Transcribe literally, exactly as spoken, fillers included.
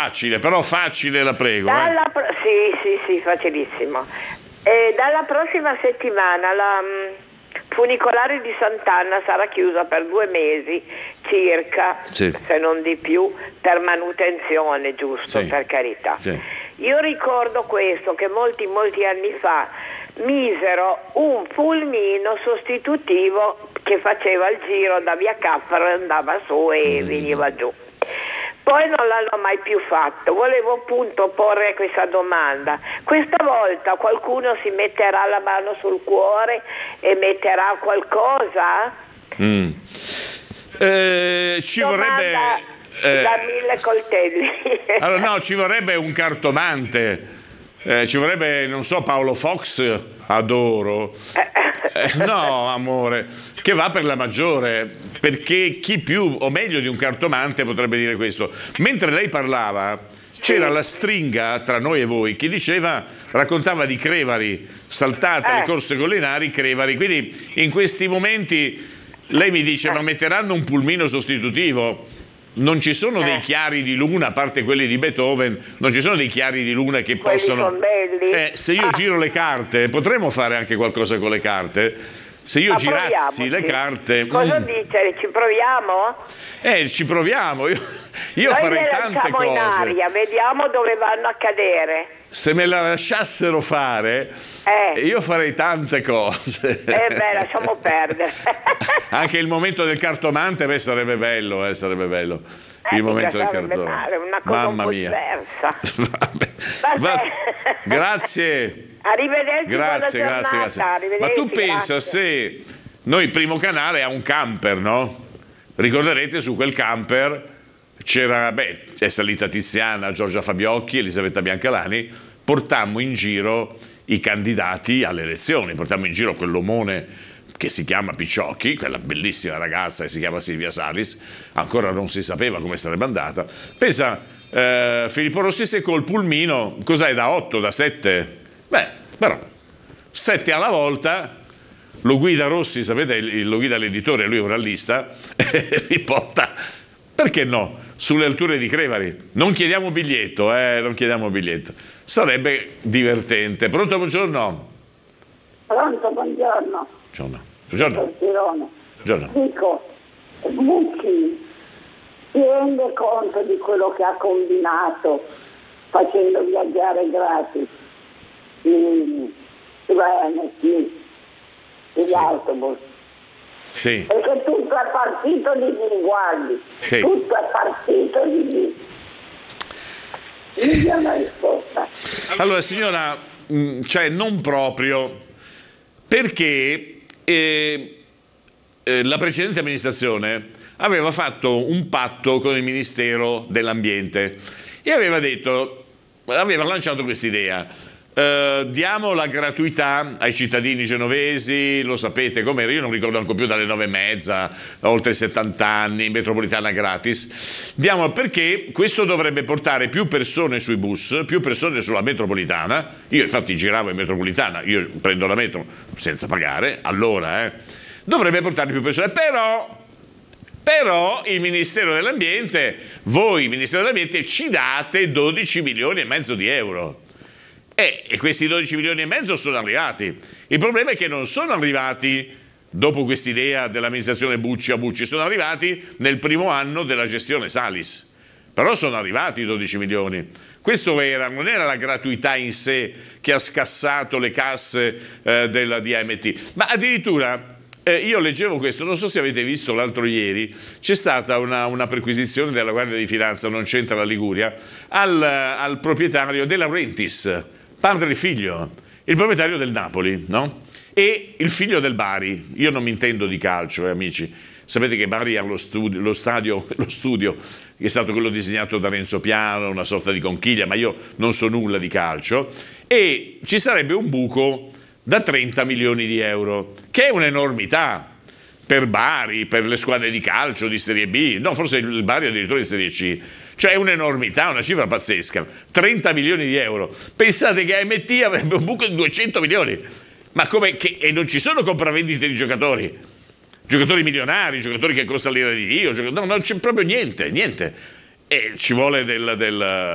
facile, però facile, la prego. Dalla eh. pro- sì, sì, sì, facilissimo. E dalla prossima settimana la mh, funicolare di Sant'Anna sarà chiusa per due mesi circa, Sì. se non di più, per manutenzione, giusto, Sì. per carità. Sì. Io ricordo questo, che molti, molti anni fa misero un pulmino sostitutivo che faceva il giro da via Caffaro e andava su e Mm. veniva giù. Poi non l'hanno mai più fatto. Volevo appunto porre questa domanda. Questa volta qualcuno si metterà la mano sul cuore e metterà qualcosa? Mm. Eh, ci Domanda vorrebbe eh, da mille coltelli. allora no, ci vorrebbe un cartomante. Eh, ci vorrebbe, non so, Paolo Fox, adoro. Eh, no, amore, che va per la maggiore, perché chi più o meglio di un cartomante potrebbe dire questo. Mentre lei parlava, c'era la stringa tra noi e voi che diceva, raccontava di Crevari, saltate Eh. le corse collinari, Crevari. Quindi in questi momenti lei mi dice, ma metteranno un pulmino sostitutivo? Non ci sono dei Eh. chiari di luna, a parte quelli di Beethoven, non ci sono dei chiari di luna che Quelli possono... son belli. Eh, se io Ah. giro le carte, potremmo fare anche qualcosa con le carte? Se io Ma girassi proviamoci. le carte... Cosa mm, dice? Ci proviamo? eh, ci proviamo, io, io Noi farei le tante lanciamo in cose. aria, vediamo dove vanno a cadere. Se me la lasciassero fare, Eh. io farei tante cose. Eh beh, lasciamo perdere. Anche il momento del cartomante, beh, sarebbe bello, eh, sarebbe bello. Eh, Il momento del sarebbe cartomante. male, una cosa Mamma un po' mia. diversa. Vabbè. Vabbè. Va- Grazie. Arrivederci, Grazie, buona grazie, grazie. giornata, Ma arrivederci, tu pensa, grazie. se noi Primo Canale ha un camper, no? Ricorderete, su quel camper c'era, beh, è salita Tiziana, Giorgia Fabiocchi, Elisabetta Biancalani, portammo in giro i candidati alle elezioni, portammo in giro quell'omone che si chiama Picciocchi, quella bellissima ragazza che si chiama Silvia Salis, ancora non si sapeva come sarebbe andata. Pensa, eh, Filippo Rossi col pulmino, cos'è, da otto, da sette? Beh, però, sette alla volta, lo guida Rossi, sapete, lo guida l'editore, lui è un rallista, e riporta, perché no, sulle alture di Crevari. Non chiediamo biglietto, eh, non chiediamo biglietto. Sarebbe divertente. Pronto, buongiorno? Pronto, buongiorno. Buongiorno. Buongiorno. Girone. Buongiorno. Dico, Bucchi si rende conto di quello che ha combinato facendo viaggiare gratis i Veneto, gli Sì. autobus? Sì. Perché tutto è partito di lì, guardi. Sì. Tutto è partito di lì. Mi dia una risposta. Allora, signora, mh, cioè non proprio, perché eh, eh, la precedente amministrazione aveva fatto un patto con il Ministero dell'Ambiente e aveva detto, aveva lanciato quest'idea. Uh, diamo la gratuità ai cittadini genovesi, lo sapete com'era, io non ricordo ancora più, dalle nove e mezza, oltre settanta anni, metropolitana gratis. Diamo, perché questo dovrebbe portare più persone sui bus, più persone sulla metropolitana. Io infatti giravo in metropolitana, io prendo la metro senza pagare, allora eh, dovrebbe portare più persone, però... Però il Ministero dell'Ambiente, voi Ministero dell'Ambiente, ci date dodici milioni e mezzo di euro. E, e questi dodici milioni e mezzo sono arrivati. Il problema è che non sono arrivati dopo quest'idea dell'amministrazione Bucci a Bucci, sono arrivati nel primo anno della gestione Salis. Però sono arrivati i dodici milioni. Questo era, non era la gratuità in sé che ha scassato le casse eh, della D M T, ma addirittura... Eh, io leggevo questo, non so se avete visto l'altro ieri, c'è stata una, una perquisizione della Guardia di Finanza, non c'entra la Liguria, al, al proprietario della Rentis, padre e figlio, il proprietario del Napoli, no? E il figlio del Bari. Io non mi intendo di calcio, eh, amici. Sapete che Bari ha lo studio, lo stadio, lo studio che è stato quello disegnato da Renzo Piano, una sorta di conchiglia, ma io non so nulla di calcio, e ci sarebbe un buco da trenta milioni di euro, che è un'enormità per Bari, per le squadre di calcio di Serie B, no, forse il Bari addirittura di Serie C, cioè è un'enormità, una cifra pazzesca, trenta milioni di euro. Pensate che A M T avrebbe un buco di duecento milioni, ma come che, e non ci sono compravendite di giocatori, giocatori milionari, giocatori che costano l'ira di Dio, giocatori, no, non c'è proprio niente, niente, e ci vuole del... del